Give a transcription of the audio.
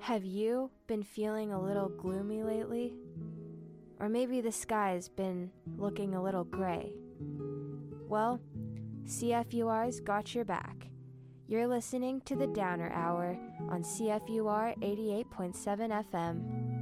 Have you been feeling a little gloomy lately? Or maybe the sky's been looking a little gray? Well, CFUR's got your back. You're listening to the Downer Hour on CFUR 88.7 FM.